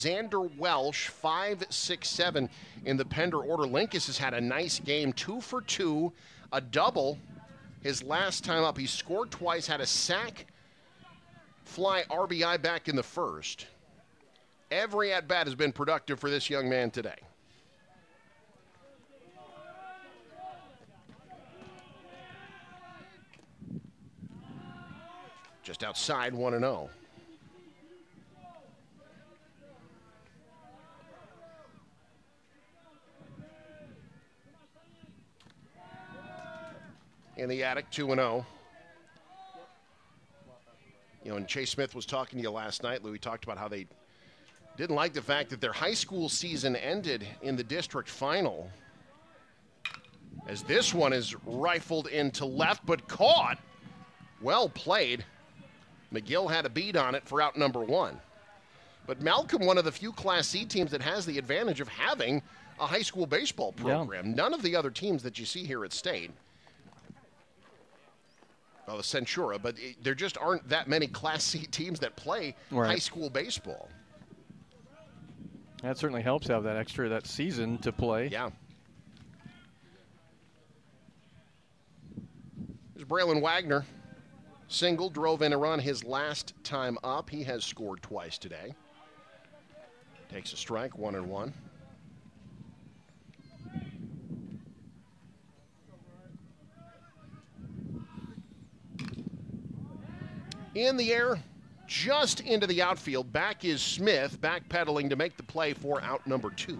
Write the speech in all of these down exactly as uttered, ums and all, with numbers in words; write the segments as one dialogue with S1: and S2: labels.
S1: Xander Welsh, five six seven in the Pender order. Lincas has had a nice game, two for two, a double his last time up. He scored twice, had a sack, fly R B I back in the first. Every at-bat has been productive for this young man today. Just outside one and oh. In the attic, two and oh. You know, and Chase Smith was talking to you last night, Lou. He talked about how they didn't like the fact that their high school season ended in the district final. As this one is rifled into left, but caught. Well played. McGill had a beat on it for out number one. But Malcolm, one of the few Class C teams that has the advantage of having a high school baseball program. Yeah. None of the other teams that you see here at State. Well, the Centura, but it, there just aren't that many Class C teams that play right. high school baseball.
S2: That certainly helps have that extra, that season to play.
S1: Yeah. There's Braylon Wagner. Single, drove in a run his last time up. He has scored twice today. Takes a strike, one and one. In the air, just into the outfield. Back is Smith, backpedaling to make the play for out number two.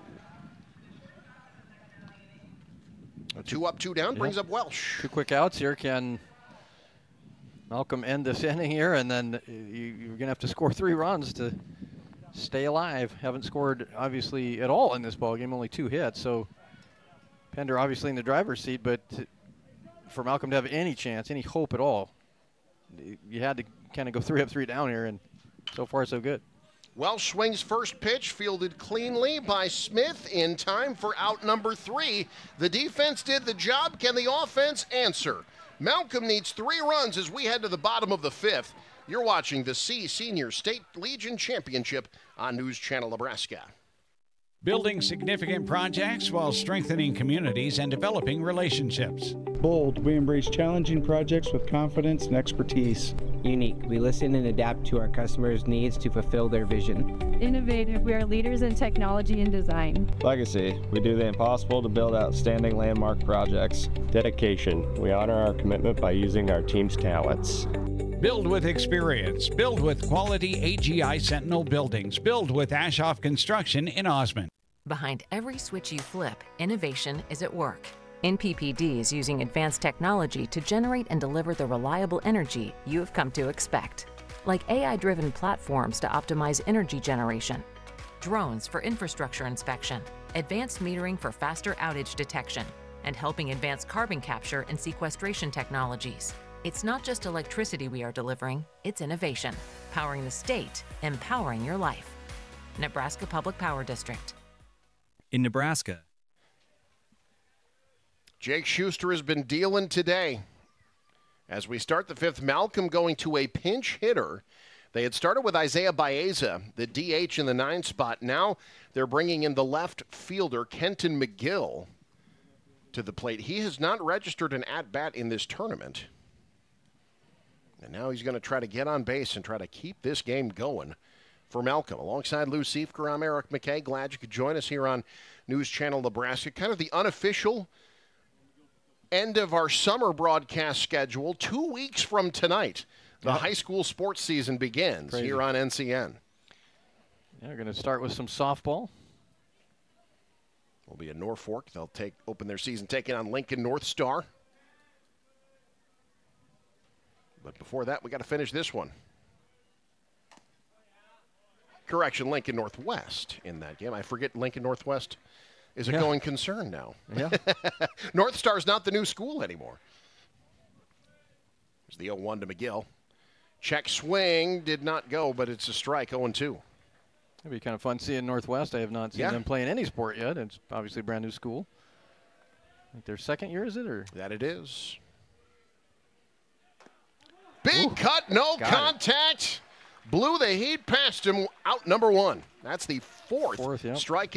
S1: A two up, two down, brings yep. up Welsh.
S2: Two quick outs here. Can Malcolm end this inning here? And then you, you're going to have to score three runs to stay alive. Haven't scored, obviously, at all in this ballgame, only two hits. So Pender obviously in the driver's seat, but to, for Malcolm to have any chance, any hope at all, you had to kind of go three up, three down here, and so far so good.
S1: Welsh swings first pitch, fielded cleanly by Smith in time for out number three. The defense did the job. Can the offense answer? Malcolm needs three runs as we head to the bottom of the fifth. You're watching the C Senior State Legion Championship on News Channel Nebraska.
S3: Building significant projects while strengthening communities and developing relationships.
S4: Bold, we embrace challenging projects with confidence and expertise.
S5: Unique, we listen and adapt to our customers' needs to fulfill their vision.
S6: Innovative, we are leaders in technology and design.
S7: Legacy, we do the impossible to build outstanding landmark projects.
S8: Dedication, we honor our commitment by using our team's talents.
S3: Build with experience. Build with quality A G I Sentinel buildings. Build with Ashoff Construction in Osmond.
S9: Behind every switch you flip, innovation is at work. N P P D is using advanced technology to generate and deliver the reliable energy you have come to expect. Like A I-driven platforms to optimize energy generation, drones for infrastructure inspection, advanced metering for faster outage detection, and helping advance carbon capture and sequestration technologies. It's not just electricity we are delivering, it's innovation. Powering the state, empowering your life. Nebraska Public Power District.
S10: In Nebraska.
S1: Jake Schuster has been dealing today. As we start the fifth, Malcolm going to a pinch hitter. They had started with Isaiah Baeza, the D H in the nine spot. Now they're bringing in the left fielder, Kenton McGill, to the plate. He has not registered an at-bat in this tournament. And now he's going to try to get on base and try to keep this game going for Malcolm. Alongside Lou Siefker, I'm Eric McKay. Glad you could join us here on News Channel Nebraska. Kind of the unofficial end of our summer broadcast schedule. Two weeks from tonight, the yep. high school sports season begins Crazy. Here on N C N.
S2: Yeah, we're going to start with some softball.
S1: Will be in Norfolk. They'll take open their season taking on Lincoln North Star. But before that, we got to finish this one. Correction, Lincoln Northwest in that game. I forget Lincoln Northwest is a yeah. going concern now.
S2: Yeah.
S1: North Star's not the new school anymore. There's the oh one to McGill. Check swing did not go, but it's a strike, oh and two.
S2: It'd be kind of fun seeing Northwest. I have not seen yeah. them play in any sport yet. It's obviously a brand new school. I think their second year, is it? Or
S1: that it is. Big Ooh, cut, no
S2: Got
S1: contact. blew the heat past him out number one. That's the fourth,
S2: Fourth, yep.
S1: strike